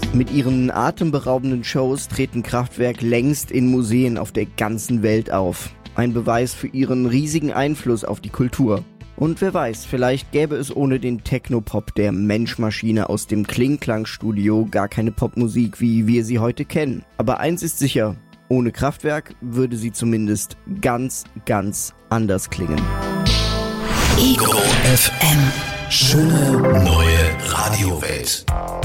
Mit ihren atemberaubenden Shows treten Kraftwerk längst in Museen auf der ganzen Welt auf. Ein Beweis für ihren riesigen Einfluss auf die Kultur. Und wer weiß, vielleicht gäbe es ohne den Technopop der Mensch-Maschine aus dem Kling-Klang-Studio gar keine Popmusik, wie wir sie heute kennen. Aber eins ist sicher, ohne Kraftwerk würde sie zumindest ganz, ganz anders klingen. Ego FM. Schöne neue Radiowelt.